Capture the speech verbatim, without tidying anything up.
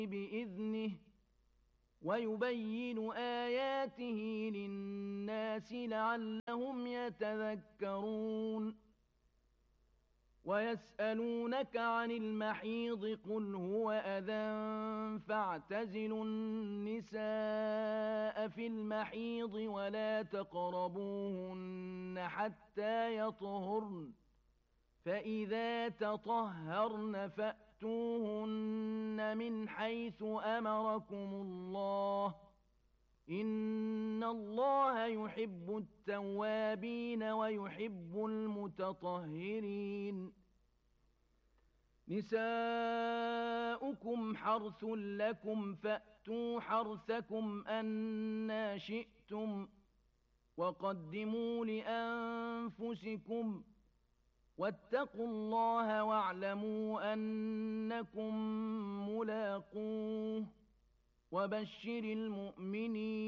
بإذنه ويبين آياته للناس لعلهم يتذكرون ويسألونك عن المحيض قل هو أذى فاعتزلوا النساء في المحيض ولا تقربوهن حتى يطهرن فإذا تطهرن فأتوهن من حيث أمركم الله إن الله يحب التوابين ويحب المتطهرين نساؤكم حرث لكم فأتوا حرثكم أنى شئتم وقدموا لأنفسكم واتقوا الله واعلموا أنكم ملاقوه وبشر المؤمنين